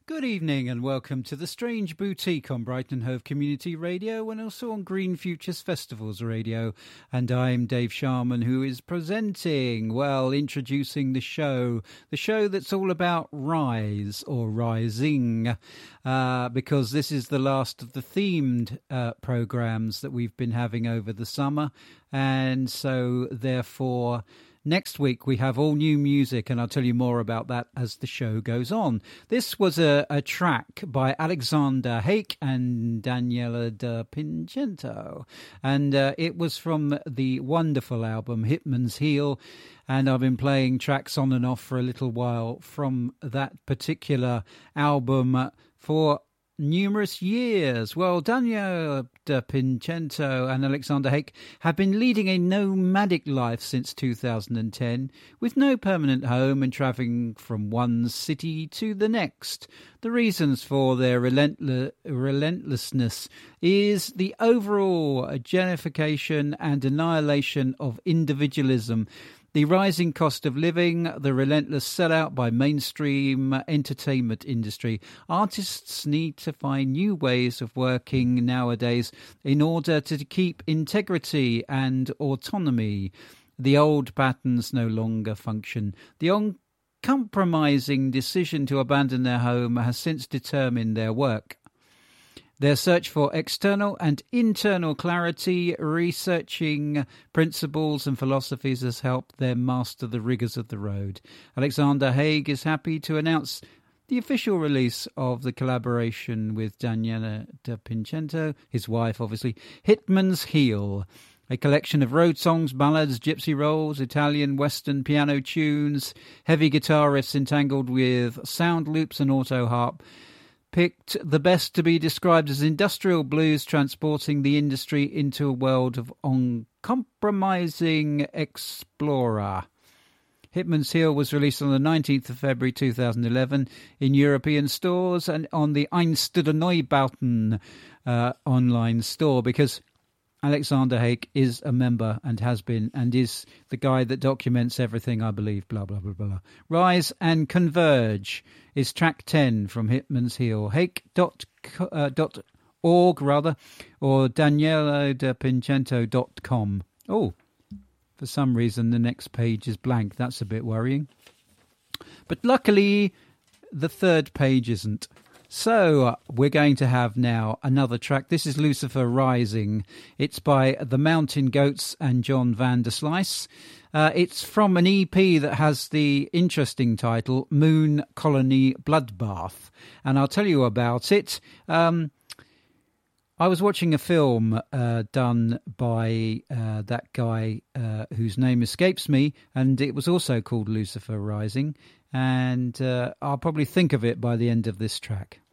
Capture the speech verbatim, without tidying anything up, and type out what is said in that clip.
Good evening and welcome to the Strange Boutique on Brighton Hove Community Radio and also on Green Futures Festivals Radio. And I'm Dave Sharman, who is presenting, well, introducing the show, the show that's all about rise or rising, uh, because this is the last of the themed uh, programs that we've been having over the summer. And so, therefore, next week we have all new music, and I'll tell you more about that as the show goes on. This was a, a track by Alexander Hake and Daniela de Pincento, and uh, it was from the wonderful album Hitman's Heel, and I've been playing tracks on and off for a little while from that particular album for numerous years. Well, Daniela de Pincento and Alexander Hake have been leading a nomadic life since two thousand ten, with no permanent home and travelling from one city to the next. The reasons for their relentless, relentlessness is the overall genification and annihilation of individualism, the rising cost of living, the relentless sellout by mainstream entertainment industry. Artists need to find new ways of working nowadays in order to keep integrity and autonomy. The old patterns no longer function. The uncompromising decision to abandon their home has since determined their work. Their search for external and internal clarity, researching principles and philosophies has helped them master the rigours of the road. Alexander Hake is happy to announce the official release of the collaboration with Daniela de Pincento, his wife obviously, Hitman's Heel, a collection of road songs, ballads, gypsy rolls, Italian western piano tunes, heavy guitar riffs entangled with sound loops and auto harp, picked the best to be described as industrial blues, transporting the industry into a world of uncompromising explorer. Hitman's Heel was released on the nineteenth of February two thousand eleven in European stores and on the Einstüder Neubauten uh, online store, because Alexander Hake is a member and has been and is the guy that documents everything, I believe, blah, blah, blah, blah. Rise and Converge is track ten from Hitman's Heel. Hake dot org, rather, or Daniela de Pincento dot com. Oh, for some reason the next page is blank. That's a bit worrying. But luckily, the third page isn't. So uh, we're going to have now another track. This is Lucifer Rising. It's by the Mountain Goats and John van der Slice. Uh, it's from an E P that has the interesting title, Moon Colony Bloodbath. And I'll tell you about it. Um, I was watching a film uh, done by uh, that guy uh, whose name escapes me, and it was also called Lucifer Rising. And uh, I'll probably think of it by the end of this track.